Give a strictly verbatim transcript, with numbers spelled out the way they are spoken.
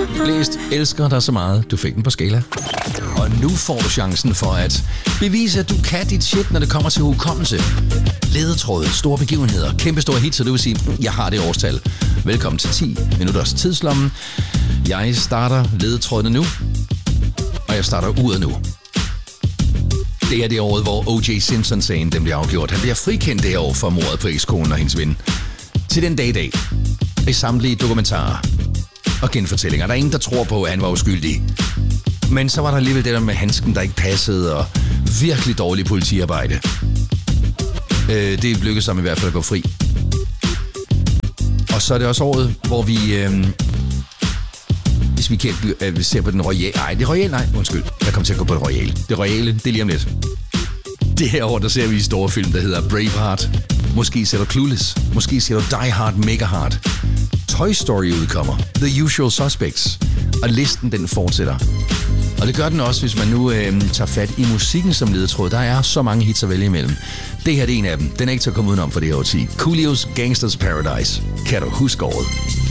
Blæst elsker dig så meget, du fik den på skala. Og nu får du chancen for at bevise, at du kan dit shit, når det kommer til hukommelse. Ledetråde, store begivenheder, kæmpe store hits, så du vil sige, jeg har det årstal. Velkommen til ti minutters tidslommen. Jeg starter ledetrådene nu, og jeg starter uret nu. Det er det år, hvor O J Simpson-sagen den bliver afgjort. Han bliver frikendt det år for mordet på ekskonen og hendes ven. Til den dag i dag, i samtlige dokumentarer og genfortællinger, der er ingen, der tror på, at han var uskyldig. Men så var der alligevel det der med handsken, der ikke passede, og virkelig dårligt politiarbejde. Øh, det lykkedes ham i hvert fald at gå fri. Og så er det også året, hvor vi... Øh, hvis vi, kan, øh, vi ser på den royale... Nej, det er royale, nej, undskyld. Jeg kommer til at gå på det royale. Det royale, det er lige om lidt. Det her år, der ser vi en stor film, der hedder Braveheart. Måske ser du Clueless. Måske ser du Die Hard Mega Hard. Toy Story udkommer. The Usual Suspects. Og listen, den fortsætter. Og det gør den også, hvis man nu øh, tager fat i musikken som ledetråd. Der er så mange hits at vælge imellem. Det her det er en af dem. Den er ikke til at komme udenom for det her årti. Coolios Gangsters Paradise. Kan du huske året?